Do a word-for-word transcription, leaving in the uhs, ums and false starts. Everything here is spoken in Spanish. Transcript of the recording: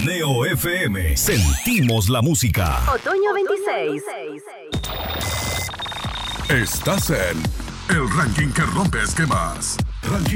Neo F M. Sentimos la música. Otoño veintiséis. Estás en el ranking que rompe esquemas. Ranking